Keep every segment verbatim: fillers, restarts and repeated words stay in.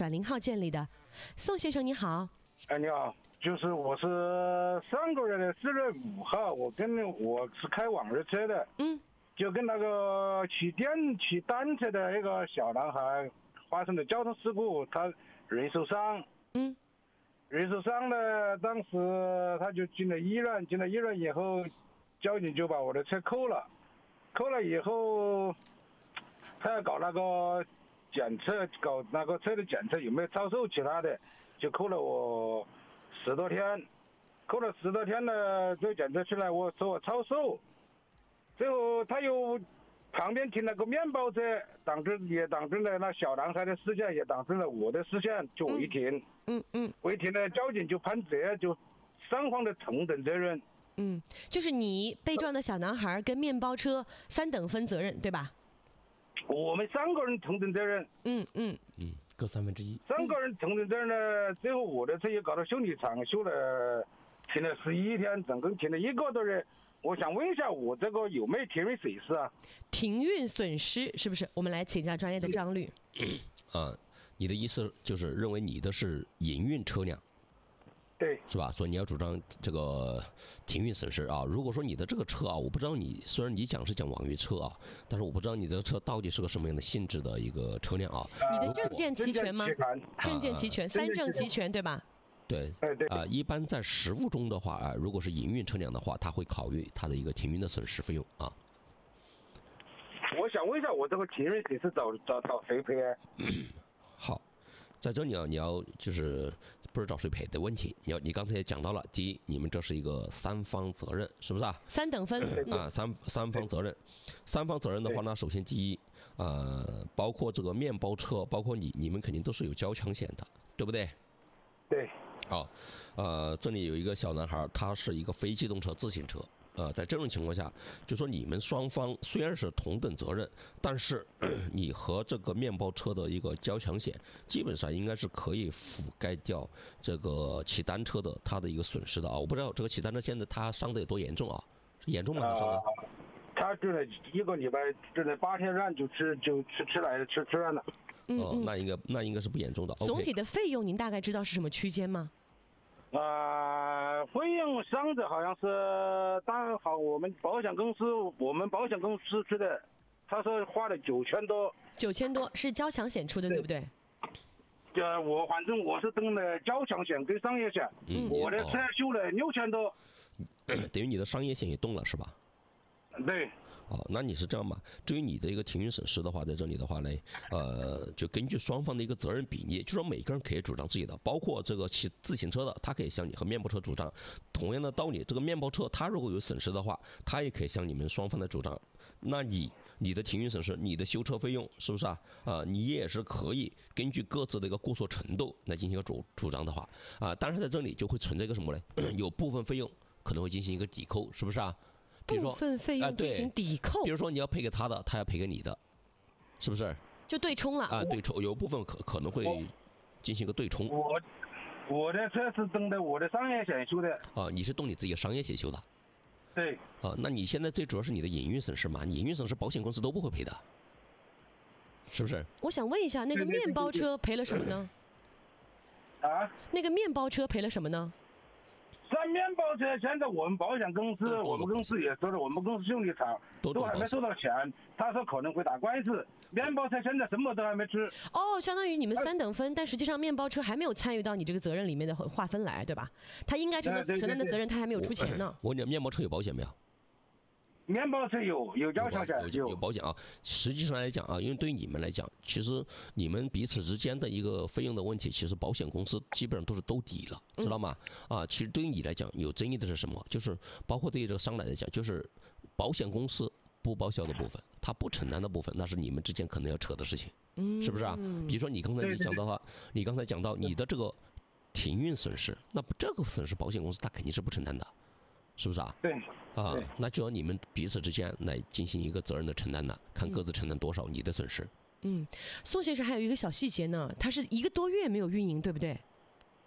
转零号建立的。宋先生你好。 哎，你好，就是我是上个月的四月五号，我跟我是开网约车的， 嗯， 就跟那个骑电骑单车的一个小男孩发生了交通事故，他人受伤， 嗯， 人受伤呢，当时他就进了医院，进了医院以后，交警就把我的车扣了，扣了以后，他要搞那个检测，搞那个车的检测有没有超速其他的。就扣了我十多天，扣了十多天呢，这检测出来我说我超速，最后他又旁边停了个面包车，挡住也挡住了那小男孩的视线，也挡住了我的视线，就违停。 嗯嗯， 违停呢，交警就判责，就双方的同等责任。 嗯，就是你被撞的小男孩跟面包车三等分责任，对吧？ 我们三个人同等责任。 嗯嗯嗯。各三分之一， 三个人同等责任呢。最后我的车也搞到修理厂修了，停了十一天，总共停了一个多月。我想问一下，我这个有没有停运损失啊？ 停运损失是不是？我们来请教专业的张律。 啊、呃，你的意思就是认为你的是营运车辆？ 对， 是吧？所以你要主张这个停运损失啊。如果说你的这个车啊，我不知道你虽然你讲是讲网约车啊，但是我不知道你这个车到底是个什么样的性质的一个车辆啊。 你的证件齐全吗？证件齐全，三证齐全，对吧？ 对，啊、呃，一般在实务中的话啊，如果是营运车辆的话，他会考虑它的一个停运的损失费用啊。 我想问一下，我这个停运损失找找找谁赔啊？ 好。在这里啊，你要就是不是找谁赔的问题，你要你刚才也讲到了，第一，你们这是一个三方责任，是不是啊？ 三等分啊，三三方责任，三方责任的话呢，首先第一，呃，包括这个面包车，包括你，你们肯定都是有交强险的，对不对？ 对。 好，呃，这里有一个小男孩，他是一个非机动车自行车。呃，在这种情况下，就说你们双方虽然是同等责任，但是你和这个面包车的一个交强险，基本上应该是可以覆盖掉这个骑单车的他的一个损失的啊。我不知道这个骑单车现在他伤的有多严重啊？是严重吗？他伤的？ 他住了一个礼拜，住了八天院就吃就吃吃来吃吃饭了。 嗯哦，那应该那应该是不严重的。 总体的费用您大概知道是什么区间吗？ 啊、呃，费用伤者好像是，当然好，我们保险公司，我们保险公司出的，他说花了九千多， 九千多是交强险出的， 对, 对不对？ 呃，我反正我是登了交强险跟商业险，嗯，我的车修了六千多， 等于你的商业险也动了是吧？ 对。 哦，那你是这样吧？至于你的一个停运损失的话，在这里的话呢，呃，就根据双方的一个责任比例，就说每个人可以主张自己的，包括这个骑自行车的，他可以向你和面包车主张。同样的道理，这个面包车他如果有损失的话，他也可以向你们双方的主张。那你你的停运损失，你的修车费用是不是啊？啊、呃，你也是可以根据各自的一个过错程度来进行一个主主张的话啊、呃，当然在这里就会存在一个什么呢？有部分费用可能会进行一个抵扣，是不是啊？比如说部分费用进行抵扣、 呃，比如说你要赔给他的，他要赔给你的，是不是？ 就对冲了啊，对冲，有部分可可能会进行一个对冲。 我我的车是登的我的商业险修的。 啊，你是动你自己的商业险修的。 对。 啊，那你现在最主要是你的营运损失嘛？你营运损失保险公司都不会赔的，是不是？ 我想问一下，那个面包车赔了什么呢？ 啊？ 那个面包车赔了什么呢？ 这面包车现在我们保险公司，我们公司也说了，我们公司修理厂都还没收到钱，他说可能会打官司。面包车现在什么都还没吃。 哦，相当于你们三等分，但实际上面包车还没有参与到你这个责任里面的划分来，对吧？他应该承担承担的责任，他还没有出钱呢。 我问你，面包车有保险没有？ 面包车有有交强险， 有有保险啊。实际上来讲啊，因为对于你们来讲，其实你们彼此之间的一个费用的问题，其实保险公司基本上都是兜底了，知道吗？啊，其实对于你来讲，有争议的是什么？就是包括对于这个商来讲，就是保险公司不报销的部分，他不承担的部分，那是你们之间可能要扯的事情，是不是啊？比如说你刚才你讲到了，你刚才讲到你的这个停运损失，那这个损失保险公司他肯定是不承担的。是不是啊？ 对， 啊，那就要你们彼此之间来进行一个责任的承担呢，看各自承担多少你的损失。 嗯，宋先生还有一个小细节呢，他是一个多月没有运营，对不对？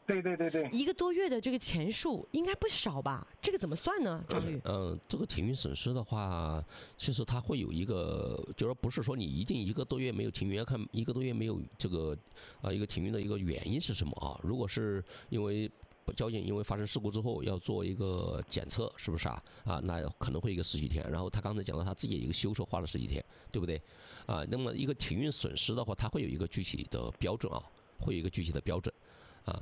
对对对对， 一个多月的这个钱数应该不少吧？这个怎么算呢，张律？ 嗯、呃，这个停运损失的话，其实它会有一个，就是不是说你一定一个多月没有停运，要看一个多月没有这个啊、呃、一个停运的一个原因是什么啊？如果是因为交警因为发生事故之后要做一个检测，是不是啊？啊，那可能会一个十几天。然后他刚才讲到他自己一个修车花了十几天，对不对？啊，那么一个停运损失的话，它会有一个具体的标准啊，会有一个具体的标准啊。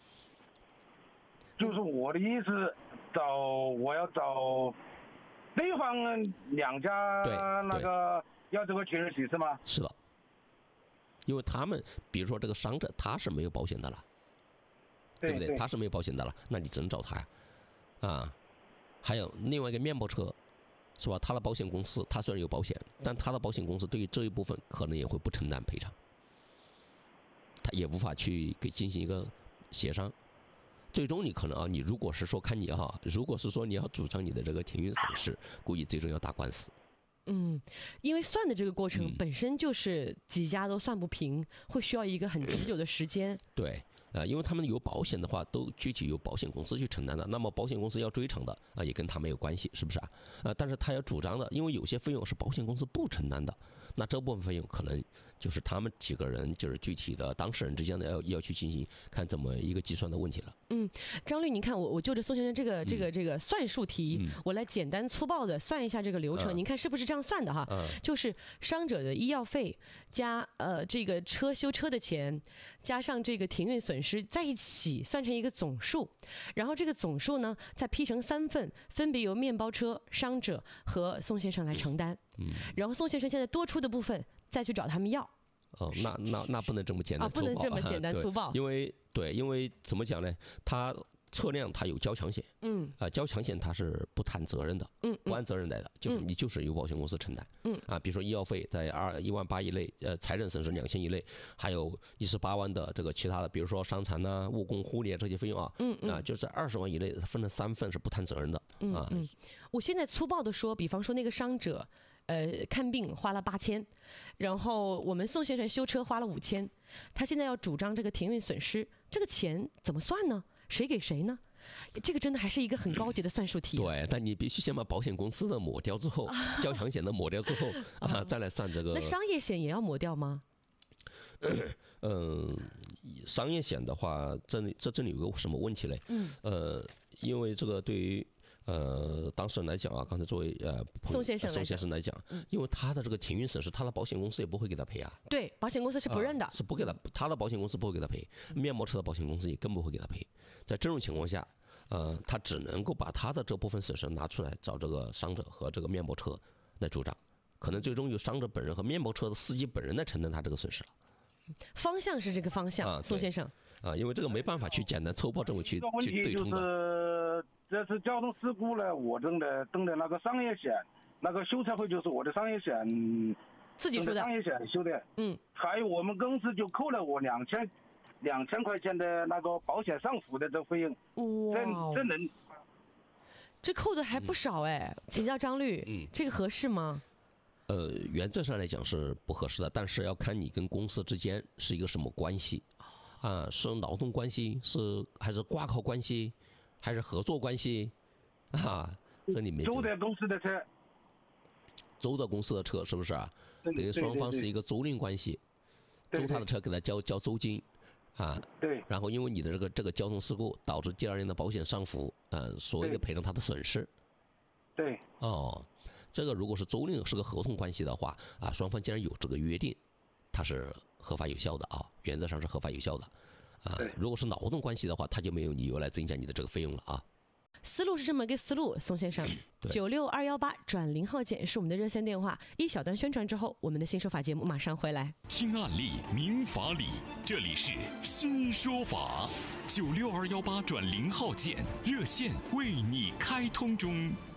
就是我的意思，找我要找对方两家那个要这个停运提示吗？ 是的，因为他们比如说这个伤者他是没有保险的了，对不对？ 对， 他是没有保险的了，那你只能找他呀，啊。还有另外一个面包车，是吧？他的保险公司他虽然有保险，但他的保险公司对于这一部分可能也会不承担赔偿，他也无法去给进行一个协商。最终你可能啊，你如果是说看你哈，如果是说你要主张你的这个停运损失，估计最终要打官司。 嗯，因为算的这个过程嗯本身就是几家都算不平，会需要一个很持久的时间。 对，啊、呃，因为他们有保险的话，都具体由保险公司去承担的。那么保险公司要追偿的啊、呃，也跟他没有关系，是不是啊？啊、呃，但是他要主张的，因为有些费用是保险公司不承担的，那这部分费用可能就是他们几个人就是具体的当事人之间的要要去进行看怎么一个计算的问题了。 嗯，张律，您看我我就着宋先生这个这个这个算术题， 嗯、 我来简单粗暴的算一下这个流程，嗯、您看是不是这样算的哈？ 嗯、 就是伤者的医药费加呃这个车修车的钱，加上这个停运损失在一起算成一个总数，然后这个总数呢再批成三份，分别由面包车、伤者和宋先生来承担。嗯，然后宋先生现在多出的部分再去找他们要。 哦，那那那不能这么简单粗暴， 啊，不能这么简单粗暴， 因为对，因为怎么讲呢？他车辆它有交强险，嗯，啊、呃，交强险它是不谈责任的，嗯，不按责任来的，就是你就是由保险公司承担，嗯，啊，比如说医药费在二一万八以内，呃，财产损失两千以内，还有一十八万的这个其他的，比如说伤残呐、误工、护理这些费用啊，嗯嗯，啊，就是在二十万以内分了三份是不谈责任的， 嗯啊， 嗯，我现在粗暴的说，比方说那个伤者。呃，看病花了八千，然后我们宋先生修车花了五千，他现在要主张这个停运损失，这个钱怎么算呢？谁给谁呢？这个真的还是一个很高级的算术题、啊。 对，但你必须先把保险公司的抹掉之后，交强险的抹掉之后啊，再来算这个。 那商业险也要抹掉吗？ 嗯，商业险的话，这里这这里有个什么问题嘞？嗯，呃，因为这个对于。呃，当事人来讲啊，刚才作为呃宋先生宋先生来讲，因为他的这个停运损失，他的保险公司也不会给他赔啊。 对，保险公司是不认的， 啊、是不给他，他的保险公司不会给他赔，面包车的保险公司也更不会给他赔。在这种情况下，呃，他只能够把他的这部分损失拿出来找这个伤者和这个面包车来主张，可能最终由伤者本人和面包车的司机本人来承担他这个损失了。 方向是这个方向，啊、宋先生。 啊，因为这个没办法去简单粗暴这么去去对冲的。这次交通事故呢，我登的登的那个商业险，那个修车费就是我的商业险自己出的， 商业险修的， 嗯， 还有我们公司就扣了我两千两千块钱的那个保险上浮的这费用， 哇， 这这能， 这扣的还不少哎，嗯、请教张律，嗯，这个合适吗？ 呃，原则上来讲是不合适的，但是要看你跟公司之间是一个什么关系，啊，是劳动关系，是还是挂靠关系？还是合作关系，啊，这里面租的公司的车， 租的公司的车是不是啊？等于双方是一个租赁关系，租他的车给他交交租金，啊， 对。 然后因为你的这个这个交通事故导致第二年的保险上浮，呃，所谓的赔偿他的损失。 对。 哦，这个如果是租赁是个合同关系的话，啊，双方既然有这个约定，它是合法有效的啊，原则上是合法有效的。啊，如果是劳动关系的话，他就没有理由来增加你的这个费用了啊。 思路是这么个思路，宋先生，九六二幺八转零号键是我们的热线电话。一小段宣传之后，我们的新说法节目马上回来。 听案例，明法理，这里是新说法。九六二幺八转零号键热线为你开通中。